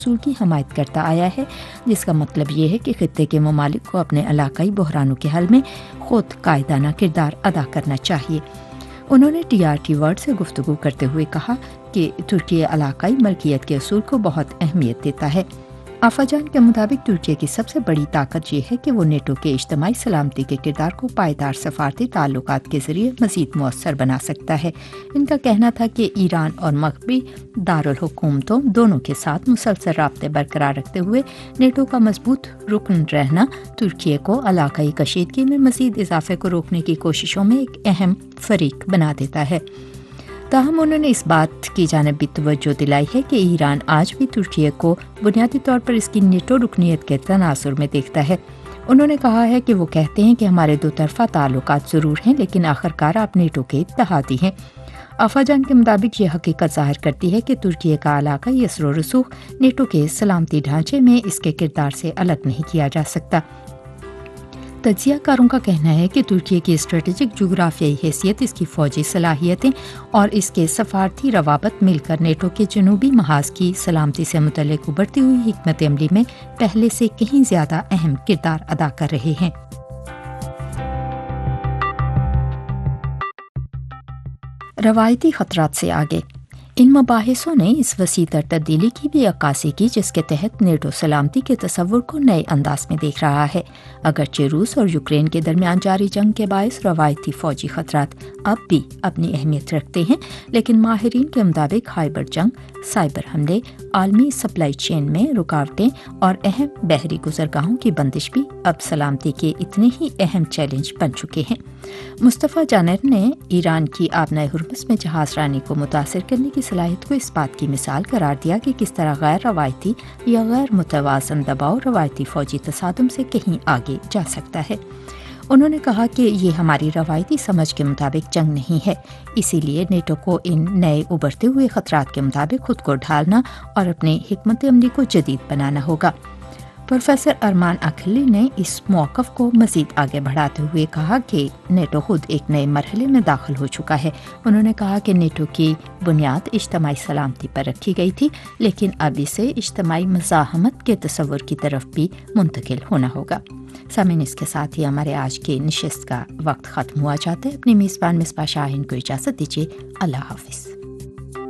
اصول کی حمایت کرتا آیا ہے، جس کا مطلب یہ ہے کہ خطے کے ممالک کو اپنے علاقائی بحرانوں کے حل میں خود قائدانہ کردار ادا کرنا چاہیے۔ انہوں نے TRT ورلڈ سے گفتگو کرتے ہوئے کہا کہ ترکی علاقائی ملکیت کے اصول کو بہت اہمیت دیتا ہے۔ آفاجان کے مطابق ترکی کی سب سے بڑی طاقت یہ ہے کہ وہ نیٹو کے اجتماعی سلامتی کے کردار کو پائیدار سفارتی تعلقات کے ذریعے مزید مؤثر بنا سکتا ہے۔ ان کا کہنا تھا کہ ایران اور مغربی دارالحکومتوں دونوں کے ساتھ مسلسل رابطے برقرار رکھتے ہوئے نیٹو کا مضبوط رکن رہنا ترکی کو علاقائی کشیدگی میں مزید اضافے کو روکنے کی کوششوں میں ایک اہم فریق بنا دیتا ہے۔ تاہم انہوں نے اس بات کی جانب بھی توجہ دلائی ہے کہ ایران آج بھی ترکی کو بنیادی طور پر اس کی نیٹو رکنیت کے تناظر میں دیکھتا ہے۔ انہوں نے کہا ہے کہ وہ کہتے ہیں کہ ہمارے دو طرفہ تعلقات ضرور ہیں، لیکن آخرکار آپ نیٹو کے اتحادی ہیں۔ آفاجان کے مطابق یہ حقیقت ظاہر کرتی ہے کہ ترکی کا علاقائی اثر و رسوخ نیٹو کے سلامتی ڈھانچے میں اس کے کردار سے الگ نہیں کیا جا سکتا۔ تجزیہ کاروں کا کہنا ہے کہ ترکی کی اسٹریٹجک جغرافیائی حیثیت، اس کی فوجی صلاحیتیں اور اس کے سفارتی روابط مل کر نیٹو کے جنوبی محاذ کی سلامتی سے متعلق ابھرتی ہوئی حکمت عملی میں پہلے سے کہیں زیادہ اہم کردار ادا کر رہے ہیں۔ روایتی خطرات سے آگے، ان مباحثوں نے اس وسیع تر تبدیلی کی بھی عکاسی کی جس کے تحت نیٹو سلامتی کے تصور کو نئے انداز میں دیکھ رہا ہے۔ اگرچہ روس اور یوکرین کے درمیان جاری جنگ کے باعث روایتی فوجی خطرات اب بھی اپنی اہمیت رکھتے ہیں، لیکن ماہرین کے مطابق ہائبرڈ جنگ، سائبر حملے، عالمی سپلائی چین میں رکاوٹیں اور اہم بحری گزرگاہوں کی بندش بھی اب سلامتی کے اتنے ہی اہم چیلنج بن چکے ہیں۔ مصطفیٰ جانر نے ایران کی آبنائے ہرمز میں جہاز رانی کو متاثر کرنے کی صلاحیت کو اس بات کی مثال قرار دیا کہ کس طرح غیر روایتی یا غیر متوازن دباؤ روایتی فوجی تصادم سے کہیں آگے جا سکتا ہے۔ انہوں نے کہا کہ یہ ہماری روایتی سمجھ کے مطابق جنگ نہیں ہے، اسی لیے نیٹو کو ان نئے ابھرتے ہوئے خطرات کے مطابق خود کو ڈھالنا اور اپنی حکمت عملی کو جدید بنانا ہوگا۔ پروفیسر ارمان اکھلی نے اس موقف کو مزید آگے بڑھاتے ہوئے کہا کہ نیٹو خود ایک نئے مرحلے میں داخل ہو چکا ہے۔ انہوں نے کہا کہ نیٹو کی بنیاد اجتماعی سلامتی پر رکھی گئی تھی، لیکن اب اسے اجتماعی مزاحمت کے تصور کی طرف بھی منتقل ہونا ہوگا۔ سامعین، اس کے ساتھ ہی ہمارے آج کی نشست کا وقت ختم ہوا جاتا ہے۔ اپنی میزبان مصباح شاہین کو اجازت دیجیے۔ اللہ حافظ۔